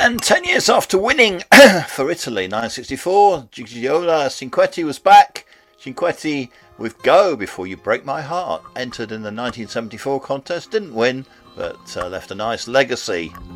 And 10 years after winning for Italy, 1964, Gigliola Cinquetti was back. Cinquetti with Go Before You Break My Heart entered in the 1974 contest, didn't win, but left a nice legacy